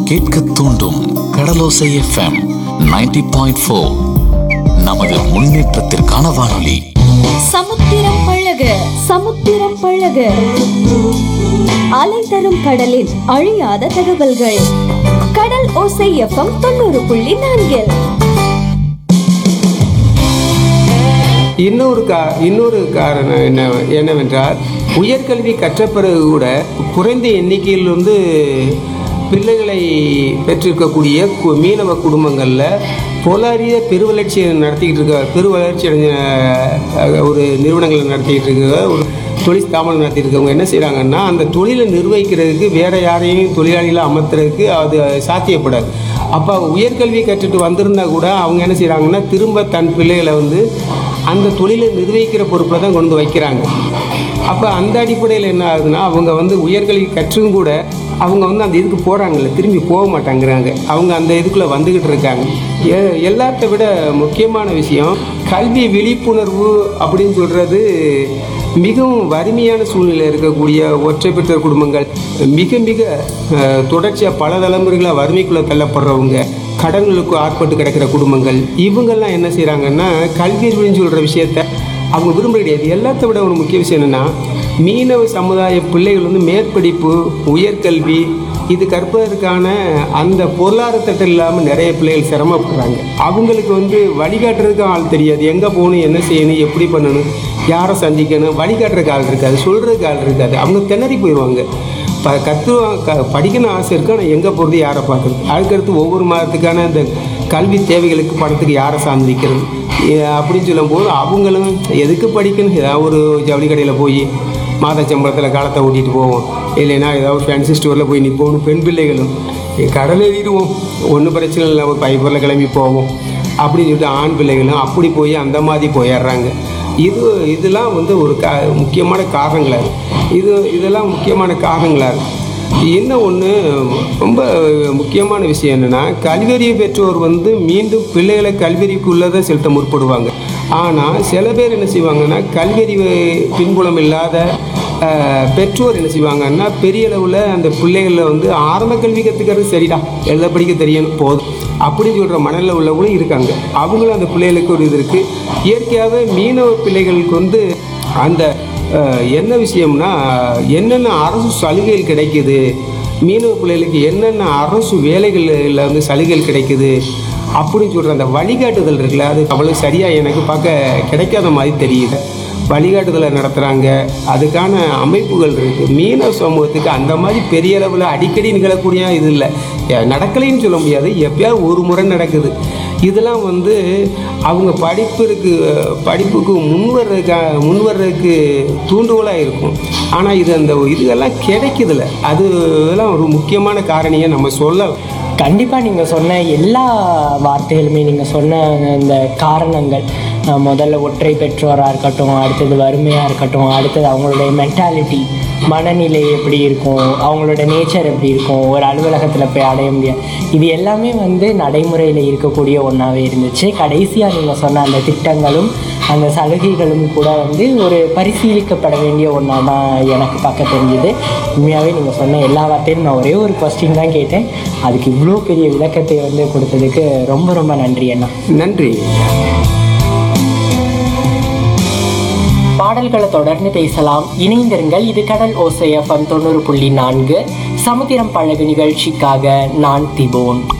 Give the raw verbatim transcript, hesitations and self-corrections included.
கேட்க தூண்டும் கடலோசை FM ninety point four. நமது முன்னேற்றத்திற்கான வானொலி. சமுத்திரம் பழக சமுத்திரம் பழக அலை தரும் கடலின் அழியாத தகவல்கள். கடல் ஓசை எஃப்எம் தொண்ணூறு புள்ளி நான்கில். இன்னொரு கா இன்னொரு காரணம் என்ன என்னவென்றால் உயர்கல்வி கற்ற பிறகு கூட குறைந்த எண்ணிக்கையில் வந்து பிள்ளைகளை பெற்றிருக்கக்கூடிய மீனவ குடும்பங்களில் பொருளாதார பெருவளர்ச்சியை நடத்திக்கிட்டு இருக்க பெருவளர்ச்சி அடைஞ்ச ஒரு நிறுவனங்களை நடத்திக்கிட்டு இருக்க ஒரு தொழில் ஸ்தாபனம் நடத்திட்டு இருக்கவங்க என்ன செய்கிறாங்கன்னா, அந்த தொழிலை நிர்வகிக்கிறதுக்கு வேறு யாரையும் தொழிலாளிகளை அமர்த்துறதுக்கு அது சாத்தியப்படாது. அப்போ உயர்கல்வி கற்றுட்டு வந்திருந்தா கூட அவங்க என்ன செய்கிறாங்கன்னா, திரும்ப தன் பிள்ளைகளை வந்து அந்த தொழிலை நிர்வகிக்கிற பொறுப்பில் தான் கொண்டு வைக்கிறாங்க. அப்போ அந்த அடிப்படையில் என்ன ஆகுதுன்னா, அவங்க வந்து உயர்கல்வி கற்றும் கூட அவங்க வந்து அந்த இதுக்கு போகிறாங்கல்ல, திரும்பி போக மாட்டாங்கிறாங்க. அவங்க அந்த இதுக்குள்ளே வந்துக்கிட்டு இருக்காங்க. எ எல்லாத்த விட முக்கியமான விஷயம் கல்வி விழிப்புணர்வு அப்படின்னு சொல்கிறது. மிகவும் வறுமையான சூழ்நிலை இருக்கக்கூடிய ஒற்றை பெற்றோர் குடும்பங்கள், மிக மிக தொடர்ச்சியாக பல தலைமுறைகளாக வறுமைக்குள்ளே தள்ளப்படுறவங்க, கடன்களுக்கு ஆட்பட்டு கிடக்கிற குடும்பங்கள், இவங்கெல்லாம் என்ன செய்கிறாங்கன்னா, கல்வி அறிவுன்னு சொல்கிற விஷயத்த அவங்க விரும்ப கிடையாது. எல்லாத்த விட ஒரு முக்கிய விஷயம் என்னென்னா, மீனவ சமுதாய பிள்ளைகள் வந்து மேற்படிப்பு உயர்கல்வி இது கற்பதற்கான அந்த பொருளாதாரத்தட்டம் இல்லாமல் நிறைய பிள்ளைகள் சிரமப்படுறாங்க. அவங்களுக்கு வந்து வழிகாட்டுறதுக்கு ஆள் தெரியாது. எங்கே போகணும், என்ன செய்யணும், எப்படி பண்ணணும், யாரை சந்திக்கணும், வழிகாட்டுறதுக்கு ஆள் இருக்காது, சொல்கிறதுக்கு ஆள் இருக்காது. அவங்க திணறி போயிடுவாங்க. ப கற்று க படிக்கணும் ஆசை இருக்கு, ஆனால் எங்கே போகிறது, யாரை பார்க்குறது, அதுக்கடுத்து ஒவ்வொரு மாதத்துக்கான இந்த கல்வி தேவைகளுக்கு பணத்துக்கு யாரை சார்ந்திக்கிறது அப்படின்னு சொல்லும்போது அவங்களும் எதுக்கு படிக்கணும், ஏதாவது ஒரு ஜவுளி கடையில் போய் மாத சம்பளத்தில் காலத்தை ஓட்டிகிட்டு போவோம், இல்லைன்னா ஏதாவது ஃபேன்சி ஸ்டோரில் போய் நிற்போம். பெண் பிள்ளைகளும் கடல் ஏறிடுவோம், ஒன்றும் பிரச்சனை இல்லை, ஒரு பைப்பரில் கிளம்பி போவோம் அப்படின்னு சொல்லிட்டு ஆண் பிள்ளைகளும் அப்படி போய் அந்த மாதிரி போயிடுறாங்க. இது இதெல்லாம் வந்து ஒரு கா முக்கியமான காரணங்களாக இருக்குது. இது இதெல்லாம் முக்கியமான காரணங்களாக இருக்குது. என்ன ஒன்று ரொம்ப முக்கியமான விஷயம் என்னென்னா, கல்வியறிவு பெற்றோர் வந்து மீண்டும் பிள்ளைகளை கல்வியறிவுக்குள்ளதை செலுத்த முற்படுவாங்க. ஆனால் சில பேர் என்ன செய்வாங்கன்னா, கல்வியறிவு பின்புலம் இல்லாத பெற்றோர் என்ன செய்வாங்கன்னா, பெரிய அளவில் அந்த பிள்ளைகளில் வந்து ஆரம்ப கல்வி கற்றுக்கிறது சரிடா, எழுத படிக்க தெரியணும் போதும் அப்படின்னு சொல்கிற மனநிலை உள்ளவங்களும் இருக்காங்க. அவங்களும் அந்த பிள்ளைகளுக்கு ஒரு இது இருக்குது. இயற்கையாகவே மீனவ பிள்ளைகளுக்கு வந்து அந்த என்ன விஷயம்னா, என்னென்ன அரசு சலுகைகள் கிடைக்குது, மீனவ பிள்ளைகளுக்கு என்னென்ன அரசு வேலைகளில் வந்து சலுகைகள் கிடைக்குது அப்படின்னு சொல்கிற அந்த வழிகாட்டுதல் இருக்குல்ல, அது அவ்வளோ சரியாக எனக்கு பார்க்க கிடைக்காத மாதிரி தெரியுது. வழிகாட்டுதலை நடத்துகிறாங்க, அதுக்கான அமைப்புகள் இருக்குது. மீனவ சமூகத்துக்கு அந்த மாதிரி பெரிய அளவில் அடிக்கடி நிகழக்கூடிய இது இல்லை, நடக்கலைன்னு சொல்ல முடியாது, எப்பயாவது ஒரு முறை நடக்குது. இதெல்லாம் வந்து அவங்க படிப்பிற்கு படிப்புக்கு முன்வர்றதுக்கா முன்வர்றதுக்கு தூண்டுகோலாக இருக்கும். ஆனால் இது அந்த இதுகெல்லாம் கிடைக்குதில்ல, அது இதெல்லாம் ஒரு முக்கியமான காரணியை நம்ம சொல்லலாம். கண்டிப்பாக நீங்கள் சொன்ன எல்லா வார்த்தைகளுமே, நீங்கள் சொன்ன இந்த காரணங்கள், முதல்ல ஒற்றை பெற்றோராக இருக்கட்டும், அடுத்தது வறுமையாக இருக்கட்டும், அடுத்தது அவங்களுடைய மென்டாலிட்டி, மனநிலை எப்படி இருக்கும், அவங்களோட நேச்சர் எப்படி இருக்கும், ஒரு அலுவலகத்தில் போய் அடைய முடியாது, இது எல்லாமே வந்து நடைமுறையில் இருக்கக்கூடிய ஒன்றாவே இருந்துச்சு. கடைசியாக நீங்கள் சொன்ன அந்த திட்டங்களும் அந்த சலுகைகளும் கூட வந்து ஒரு பரிசீலிக்கப்பட வேண்டிய ஒன்றா தான் எனக்கு பார்க்க தெரிஞ்சுது. உண்மையாகவே நீங்கள் சொன்ன எல்லா வார்த்தையும் நான் ஒரே ஒரு கொஸ்டின் தான் கேட்டேன், அதுக்கு இவ்வளோ பெரிய விளக்கத்தை வந்து கொடுத்ததுக்கு ரொம்ப ரொம்ப நன்றி அண்ணா. நன்றி. பாடல்களை தொடர்ந்து பேசலாம், இணைந்திருங்கள். இது கடல் ஓசை எஃப்எம் தொண்ணூறு புள்ளி நான்கு சமுத்திரம் பழகு நிகழ்ச்சிக்காக நான் திபோன்.